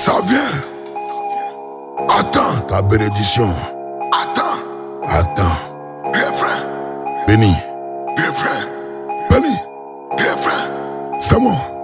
Ça vient. Attends ta bénédiction. Attends. Refrain. Béni. Refrain. Béni. Refrain. C'est moi.